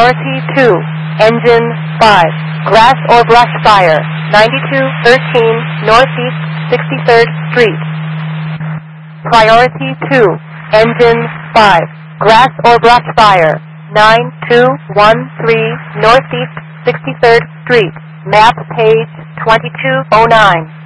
Priority 2, Engine 5, Grass or Brush Fire, 9213 Northeast 63rd Street. Priority 2, Engine 5, Grass or Brush Fire, 9213 Northeast 63rd Street. Map page 2209.